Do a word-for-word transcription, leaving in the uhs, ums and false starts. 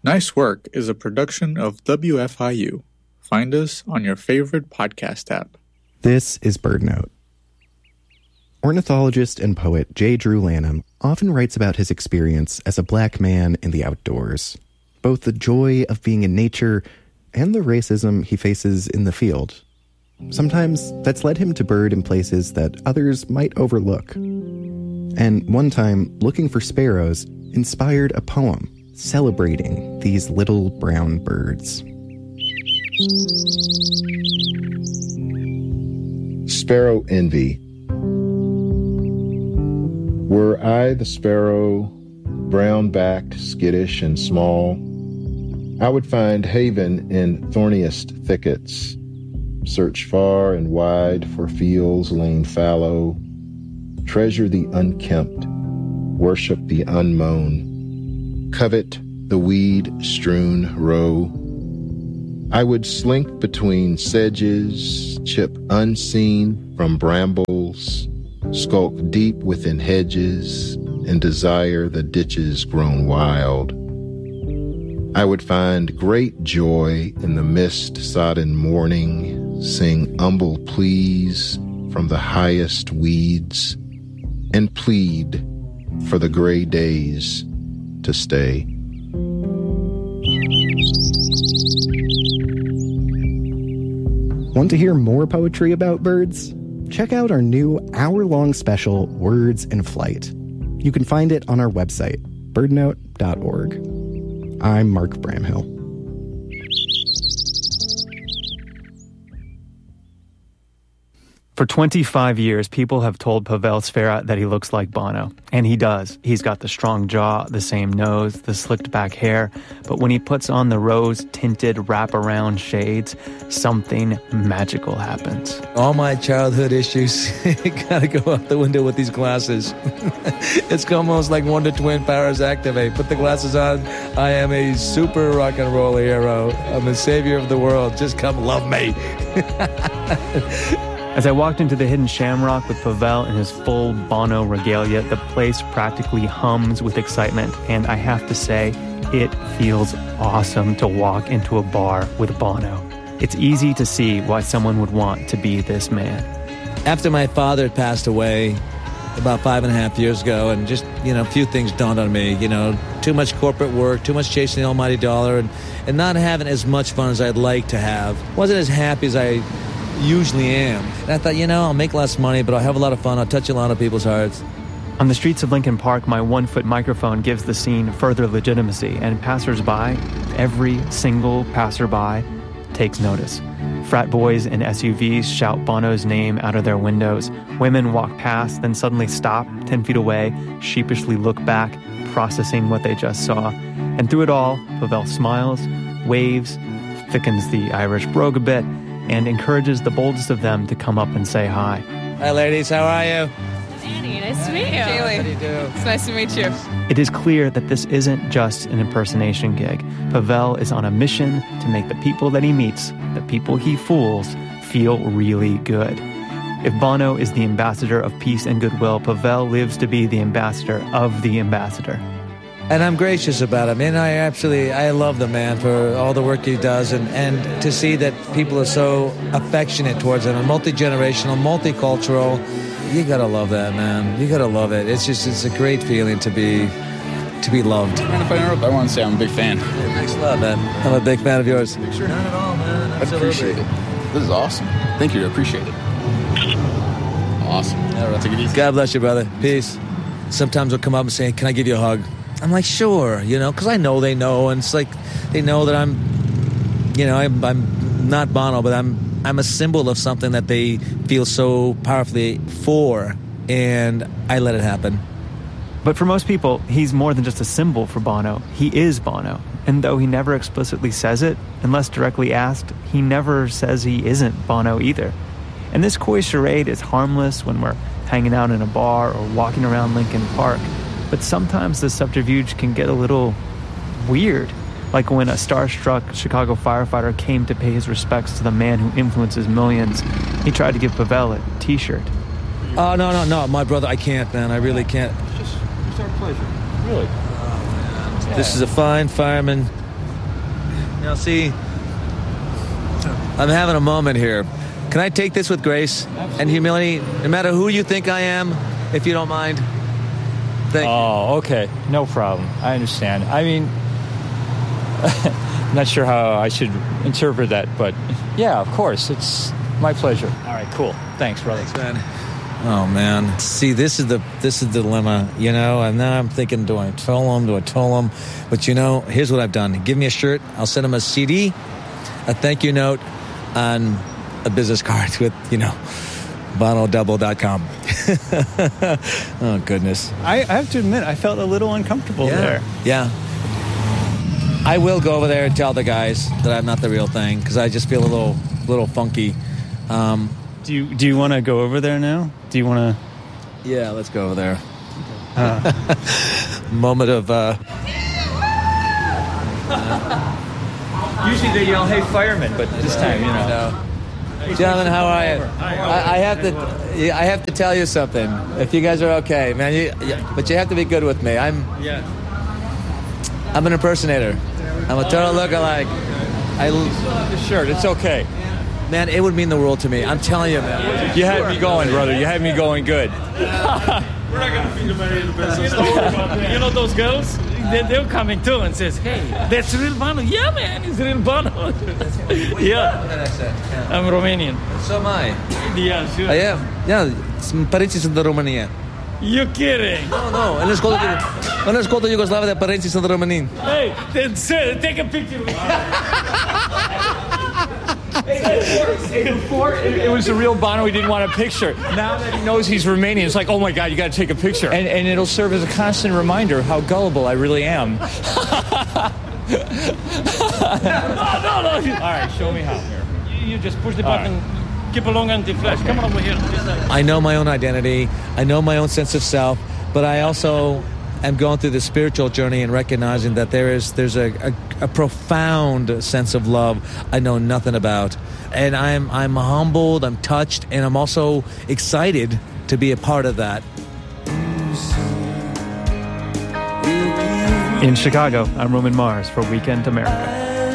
Nice Work is a production of W F I U. Find us on your favorite podcast app. This is BirdNote. Ornithologist and poet J. Drew Lanham often writes about his experience as a black man in the outdoors, both the joy of being in nature and the racism he faces in the field. Sometimes that's led him to bird in places that others might overlook. And one time, looking for sparrows inspired a poem celebrating these little brown birds. Sparrow Envy. Were I the sparrow, brown-backed, skittish, and small, I would find haven in thorniest thickets, search far and wide for fields lain fallow, treasure the unkempt, worship the unmown, covet the weed-strewn row. I would slink between sedges, chip unseen from brambles, skulk deep within hedges, and desire the ditches grown wild. I would find great joy in the mist-sodden morning, sing humble pleas from the highest weeds, and plead for the gray days to stay. Want to hear more poetry about birds? Check out our new hour-long special, Words in Flight. You can find it on our website, birdnote dot org. I'm Mark Bramhill. For twenty-five years, people have told Pavel Sfera that he looks like Bono. And he does. He's got the strong jaw, the same nose, the slicked back hair. But when he puts on the rose-tinted wraparound shades, something magical happens. All my childhood issues gotta go out the window with these glasses. It's almost like Wonder Twin powers activate. Put the glasses on. I am a super rock and roll hero. I'm the savior of the world. Just come love me. As I walked into the Hidden Shamrock with Pavel in his full Bono regalia, the place practically hums with excitement, and I have to say, it feels awesome to walk into a bar with Bono. It's easy to see why someone would want to be this man. After my father had passed away about five and a half years ago, and just, you know, a few things dawned on me, you know, too much corporate work, too much chasing the almighty dollar, and, and not having as much fun as I'd like to have. Wasn't as happy as I usually am. And I thought, you know, I'll make less money, but I'll have a lot of fun. I'll touch a lot of people's hearts. On the streets of Lincoln Park, my one-foot microphone gives the scene further legitimacy, and passers-by, every single passerby, takes notice. Frat boys in S U Vs shout Bono's name out of their windows. Women walk past, then suddenly stop, ten feet away, sheepishly look back, processing what they just saw. And through it all, Pavel smiles, waves, thickens the Irish brogue a bit, and encourages the boldest of them to come up and say hi. Hi, ladies. How are you? Annie, nice to meet you. Kaylee. How do you do? It's nice to meet you. It is clear that this isn't just an impersonation gig. Pavel is on a mission to make the people that he meets, the people he fools, feel really good. If Bono is the ambassador of peace and goodwill, Pavel lives to be the ambassador of the ambassador. And I'm gracious about it. I mean, I absolutely, I love the man for all the work he does, and, and to see that people are so affectionate towards him, and multi-generational, multicultural. You gotta love that, man. You gotta love it. It's just, it's a great feeling to be, to be loved. And if I interrupt, I want to say I'm a big fan. Thanks a lot, man. I'm a big fan of yours. Sure. Not at all, man. I appreciate it. This is awesome. Thank you. I appreciate it. Awesome. Yeah, take it easy. God bless you, brother. Peace. Sometimes they'll come up and say, "Can I give you a hug?" I'm like, sure, you know, because I know they know, and it's like they know that I'm, you know, I'm, I'm not Bono, but I'm I'm a symbol of something that they feel so powerfully for, and I let it happen. But for most people, he's more than just a symbol for Bono. He is Bono. And though he never explicitly says it, unless directly asked, he never says he isn't Bono either. And this coy charade is harmless when we're hanging out in a bar or walking around Lincoln Park. But sometimes the subterfuge can get a little weird, like when a starstruck Chicago firefighter came to pay his respects to the man who influences millions. He tried to give Pavel a t-shirt. Oh, no, no, no, my brother, I can't, man. I really can't. It's just, it's our pleasure. Really. Oh, man. This is a fine fireman Now, see, I'm having a moment here. Can I take this with grace and humility, no matter who you think I am, if you don't mind? Thank oh, you. Okay. No problem. I understand. I mean, I'm not sure how I should interpret that, but yeah, of course. It's my pleasure. All right, cool. Thanks, brother. Thanks, man. Oh, man. See, this is the this is the dilemma, you know, and then I'm thinking, do I tell them, do I tell them? But, you know, here's what I've done. Give me a shirt. I'll send them a C D, a thank you note, and a business card with, you know, bono double dot com. Oh, goodness. I, I have to admit, I felt a little uncomfortable yeah. there. Yeah. I will go over there and tell the guys that I'm not the real thing, because I just feel a little little funky. Um, do you do you want to go over there now? Do you want to? Yeah, let's go over there. Uh. Moment of... Uh, uh, Usually they yell, hey, fireman, but this time, you know. No. Gentlemen, how are you? I, I have to, I have to tell you something. If you guys are okay, man, you, but you have to be good with me. I'm, yeah. I'm an impersonator. I'm a total lookalike. I love the shirt. It's okay, man. It would mean the world to me. I'm telling you, man. You had me going, brother. You had me going good. We're not gonna feed him any of the business. You know those girls? They, they're coming too and says, hey, that's real Bono. Yeah, man, it's real Bono. Yeah. I'm Romanian. So am I. Yeah, sure. I am. Yeah, părinții sunt de România. You're kidding. No, no. În școala în școala Iugoslavă de părinții sunt români. Hey, then, sir, take a picture with me. Before it, it was the real Bono, he didn't want a picture. Now that he knows he's Romanian, it's like, oh my God, you got to take a picture. And, and it'll serve as a constant reminder of how gullible I really am. no, no, no. All right, show me how. Here. You, you just push the button, right. Keep along on the flash. Okay. Come on over here. I know my own identity. I know my own sense of self, but I also am going through the spiritual journey and recognizing that there is there's a, a, a profound sense of love I know nothing about. And I'm I'm humbled, I'm touched, and I'm also excited to be a part of that. In Chicago, I'm Roman Mars for Weekend America.